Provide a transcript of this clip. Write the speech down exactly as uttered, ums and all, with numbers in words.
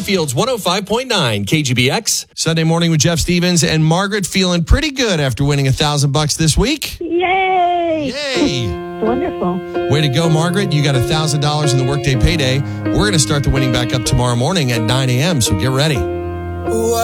Plainfield's one oh five point nine K G B X. Sunday morning with Jeff Stevens and Margaret, feeling pretty good after winning a thousand bucks this week. Yay! Yay! Wonderful. Way to go, Margaret. You got a thousand dollars in the workday payday. We're going to start the winning back up tomorrow morning at nine a.m., so get ready.